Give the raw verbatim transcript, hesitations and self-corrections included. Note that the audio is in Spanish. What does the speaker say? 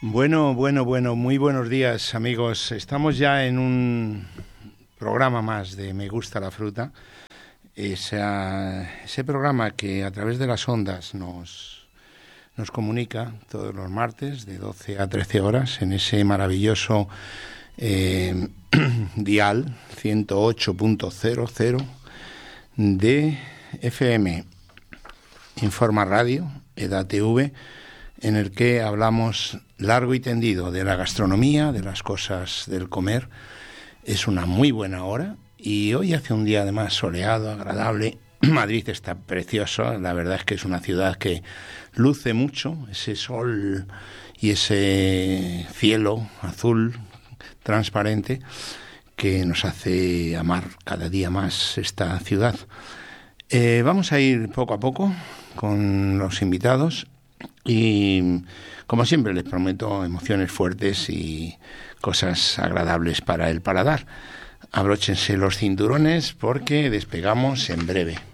Bueno, bueno, bueno, muy buenos días, amigos. Estamos ya en un programa más de Me Gusta la Fruta. Esa, ese programa que a través de las ondas nos, nos comunica todos los martes de doce a trece horas en ese maravilloso eh, dial ciento ocho punto cero cero de F M Informa Radio, EDATV, en el que hablamos largo y tendido de la gastronomía, de las cosas del comer. Es una muy buena hora y hoy hace un día además soleado, agradable. Madrid está precioso, la verdad es que es una ciudad que luce mucho, ese sol y ese cielo azul transparente que nos hace amar cada día más esta ciudad. Eh, vamos a ir poco a poco con los invitados. Y como siempre les prometo emociones fuertes y cosas agradables para el paladar. Abróchense los cinturones porque despegamos en breve.